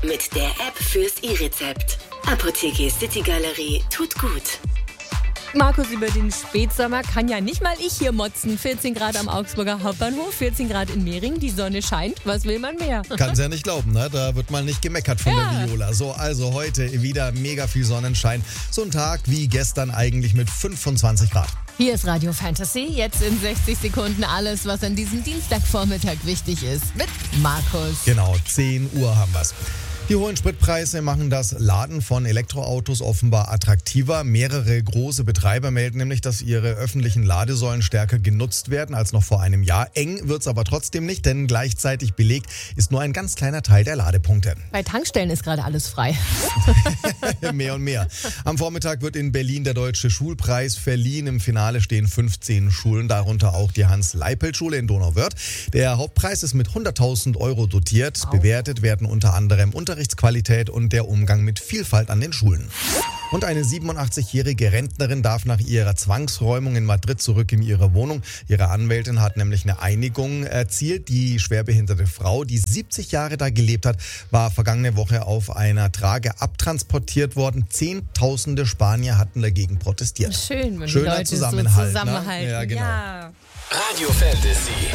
Mit der App fürs E-Rezept. Apotheke City Galerie tut gut. Markus, über den Spätsommer kann ja nicht mal ich hier motzen. 14 Grad am Augsburger Hauptbahnhof, 14 Grad in Mehring, die Sonne scheint. Was will man mehr? Kann's ja nicht glauben, ne? Da wird mal nicht gemeckert von der Viola. So, also heute wieder mega viel Sonnenschein. So ein Tag wie gestern eigentlich mit 25 Grad. Hier ist Radio Fantasy. Jetzt in 60 Sekunden alles, was an diesem Dienstagvormittag wichtig ist. Mit Markus. Genau, 10 Uhr haben wir's. Die hohen Spritpreise machen das Laden von Elektroautos offenbar attraktiver. Mehrere große Betreiber melden nämlich, dass ihre öffentlichen Ladesäulen stärker genutzt werden als noch vor einem Jahr. Eng wird's aber trotzdem nicht, denn gleichzeitig belegt ist nur ein ganz kleiner Teil der Ladepunkte. Bei Tankstellen ist gerade alles frei. Mehr und mehr. Am Vormittag wird in Berlin der Deutsche Schulpreis verliehen. Im Finale stehen 15 Schulen, darunter auch die Hans-Leipelt-Schule in Donauwörth. Der Hauptpreis ist mit 100.000 € dotiert. Wow. Bewertet werden unter anderem Unterrichtsqualität und der Umgang mit Vielfalt an den Schulen. Und eine 87-jährige Rentnerin darf nach ihrer Zwangsräumung in Madrid zurück in ihre Wohnung. Ihre Anwältin hat nämlich eine Einigung erzielt. Die schwerbehinderte Frau, die 70 Jahre da gelebt hat, war vergangene Woche auf einer Trage abtransportiert worden. Zehntausende Spanier hatten dagegen protestiert. Schön, wenn Schöner die Leute Zusammenhalt, so zusammenhalten. Ne? Ja, genau. Ja. Radio Fantasy.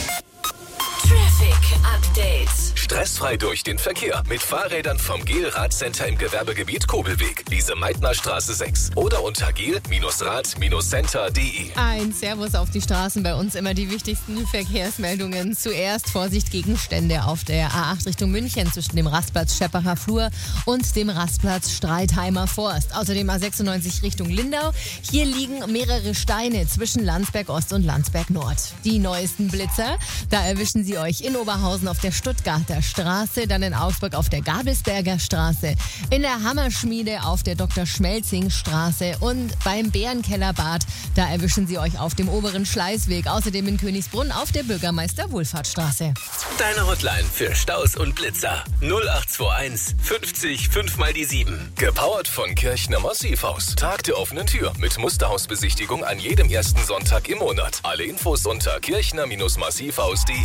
Traffic Update. Stressfrei durch den Verkehr mit Fahrrädern vom GEL-Radcenter im Gewerbegebiet Kobelweg, Lise-Meitner-Straße 6 oder unter gel-rad-center.de. Ein Servus auf die Straßen, bei uns immer die wichtigsten Verkehrsmeldungen. Zuerst Vorsicht Gegenstände auf der A8 Richtung München zwischen dem Rastplatz Scheppacher Flur und dem Rastplatz Streitheimer Forst. Außerdem A96 Richtung Lindau. Hier liegen mehrere Steine zwischen Landsberg Ost und Landsberg Nord. Die neuesten Blitzer, da erwischen Sie euch in Oberhausen auf der Stuttgarter Straße, dann in Augsburg auf der Gabelsberger Straße, in der Hammerschmiede auf der Dr. Schmelzing Straße und beim Bärenkellerbad, da erwischen Sie euch auf dem oberen Schleißweg, außerdem in Königsbrunn auf der Bürgermeister Wohlfahrtsstraße. Deine Hotline für Staus und Blitzer 0821 50 5 mal die 7. Gepowert von Kirchner Massivhaus. Tag der offenen Tür mit Musterhausbesichtigung an jedem ersten Sonntag im Monat. Alle Infos unter kirchner-massivhaus.de.